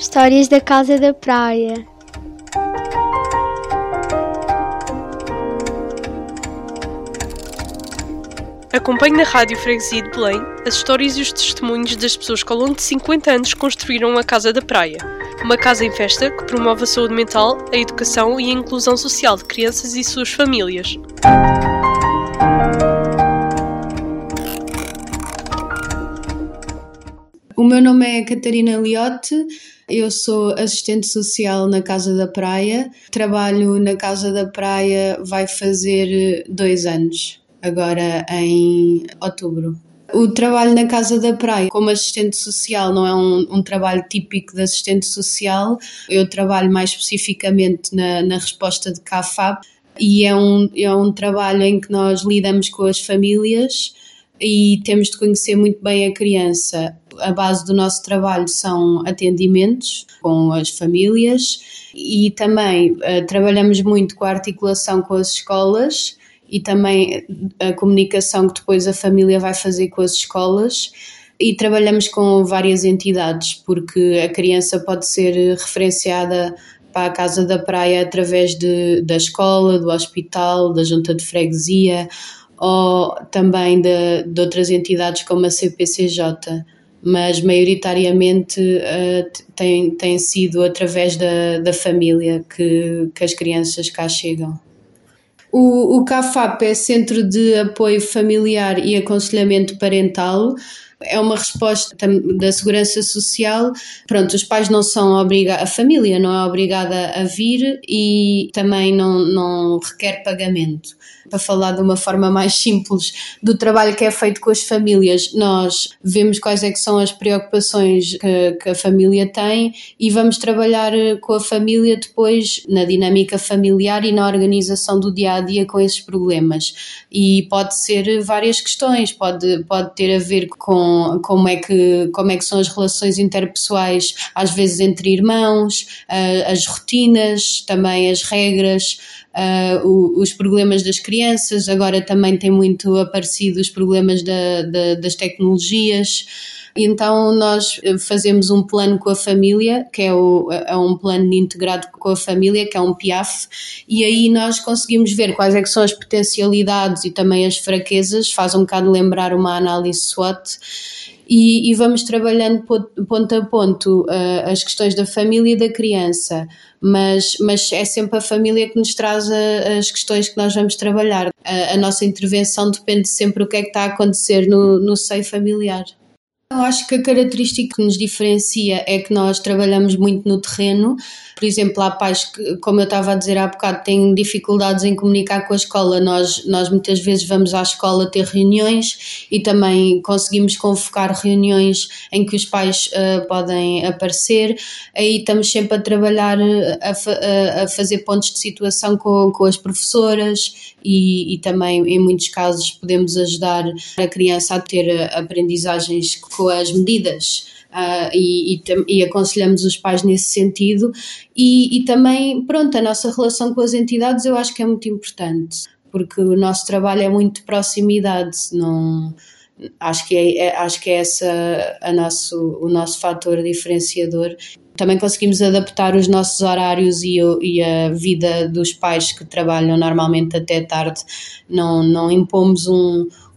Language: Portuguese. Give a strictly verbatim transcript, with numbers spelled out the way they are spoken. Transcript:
Histórias da Casa da Praia. Acompanhe na Rádio Freguesia de Belém as histórias e os testemunhos das pessoas que ao longo de cinquenta anos construíram a Casa da Praia, uma casa em festa que promove a saúde mental, a educação e a inclusão social de crianças e suas famílias. O meu nome é Catarina Liotte, eu sou assistente social na Casa da Praia, trabalho na Casa da Praia vai fazer dois anos, agora em outubro. O trabalho na Casa da Praia como assistente social não é um, um trabalho típico de assistente social, eu trabalho mais especificamente na, na resposta de C A F A P e é um, é um trabalho em que nós lidamos com as famílias e temos de conhecer muito bem a criança. A base do nosso trabalho são atendimentos com as famílias e também uh, trabalhamos muito com a articulação com as escolas e também a comunicação que depois a família vai fazer com as escolas e trabalhamos com várias entidades porque a criança pode ser referenciada para a Casa da Praia através de, da escola, do hospital, da junta de freguesia ou também de, de outras entidades como a C P C J, mas maioritariamente uh, tem, tem sido através da, da família que, que as crianças cá chegam. O, o C A F A P é Centro de Apoio Familiar e Aconselhamento Parental, é uma resposta da Segurança Social. Pronto, os pais não são obrigados, a família não é obrigada a vir e também não, não requer pagamento. Para falar de uma forma mais simples do trabalho que é feito com as famílias, nós vemos quais é que são as preocupações que, que a família tem e vamos trabalhar com a família depois na dinâmica familiar e na organização do dia-a-dia com esses problemas. E pode ser várias questões, pode, pode ter a ver com como é, que, como é que são as relações interpessoais, às vezes entre irmãos, as rotinas, também as regras, Uh, os problemas das crianças, agora também tem muito aparecido os problemas da, da, das tecnologias. Então nós fazemos um plano com a família, que é, o, é um plano integrado com a família, que é um P I A F, e aí nós conseguimos ver quais é que são as potencialidades e também as fraquezas, faz um bocado lembrar uma análise SWOT, e, e vamos trabalhando ponto a ponto uh, as questões da família e da criança, mas, mas é sempre a família que nos traz a, as questões que nós vamos trabalhar. A, a nossa intervenção depende sempre do que é que está a acontecer no, no seio familiar. Eu acho que a característica que nos diferencia é que nós trabalhamos muito no terreno. Por exemplo, há pais que, como eu estava a dizer há bocado, têm dificuldades em comunicar com a escola. Nós, nós muitas vezes vamos à escola ter reuniões e também conseguimos convocar reuniões em que os pais uh, podem aparecer. Aí estamos sempre a trabalhar, a, a, a fazer pontos de situação com, com as professoras e, e também, em muitos casos, podemos ajudar a criança a ter aprendizagens com as medidas. Uh, e, e, e aconselhamos os pais nesse sentido e, e também, pronto, a nossa relação com as entidades eu acho que é muito importante, porque o nosso trabalho é muito de proximidade, não, acho que é, é, acho que é essa a nosso, o nosso fator diferenciador. Também conseguimos adaptar os nossos horários e, e a vida dos pais que trabalham normalmente até tarde, não, não impomos um